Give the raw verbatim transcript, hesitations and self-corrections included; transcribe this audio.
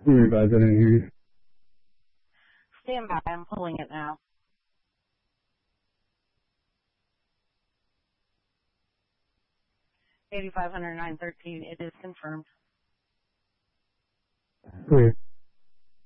Revise, I didn't hear you. Stand by, I'm pulling it now. eighty-five hundred nine thirteen, it is confirmed. Okay.